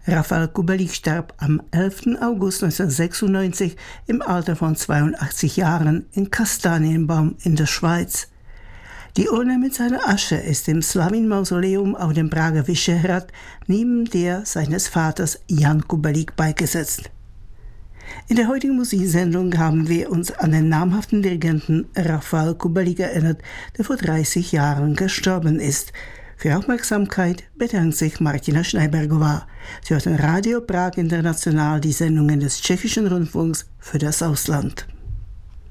Rafał Kubalik starb am 11. August 1996 im Alter von 82 Jahren in Kastanienbaum in der Schweiz. Die Urne mit seiner Asche ist im Slavin-Mausoleum auf dem Prager Vyšehrad neben der seines Vaters Jan Kubalik beigesetzt. In der heutigen Musiksendung haben wir uns an den namhaften Dirigenten Rafał Kubalik erinnert, der vor 30 Jahren gestorben ist. Für Aufmerksamkeit bedankt sich Martina Schneibergová. Sie hört in Radio Prag International die Sendungen des Tschechischen Rundfunks für das Ausland.